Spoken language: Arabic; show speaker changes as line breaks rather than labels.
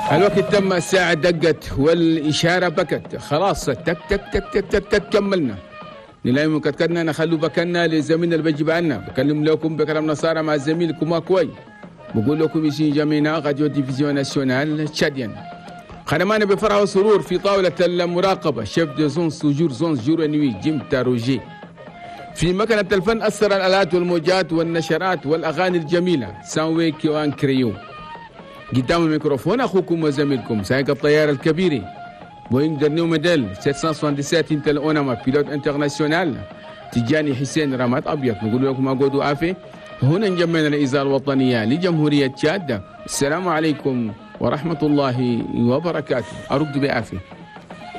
الوقت تم، الساعة دقت والإشارة بكت، خلاص تك تك تك تك تك, تك كملنا. نلاقي كتكتنا نخلوا بكنا لزميلنا اللي بيجي عنا. بكلم لكم بكلام نصارى مع زميلكم أكوي. بقول لكم يسين جميعنا راديو ديفيزيون ناسيونال تشاديان. خدمانا بفرح وسرور في طاولة المراقبة شيف دو زون سوجور زون جور نوي جيم تاروجي. في مكنة الفن أثر الآلات والموجات والنشرات والأغاني الجميلة سانوي كيوان كريو. قدام الميكروفون أخوكم وزميلكم سائق الطيارة الكبيرة بوينغ درنيو موديل 777 انتل اوناما بيلوت انترناسيونال تجاني حسين رامات أبيض. نقول لكم أقعدوا عافية. هنا نجمعنا الإذاعة الوطنية لجمهورية تشاد. السلام عليكم ورحمة الله وبركاته. أرد بعافية.